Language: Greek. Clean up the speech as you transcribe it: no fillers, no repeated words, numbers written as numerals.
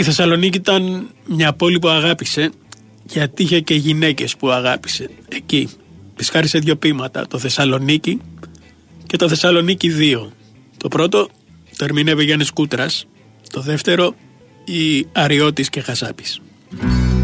Η Θεσσαλονίκη ήταν μια πόλη που αγάπησε, γιατί είχε και γυναίκες που αγάπησε εκεί. Της χάρισε 2 ποίηματα, το Θεσσαλονίκη και το Θεσσαλονίκη 2. Το πρώτο το ερμηνεύει Γιάννης Κούτρας, το δεύτερο η Αριώτης και Χασάπης.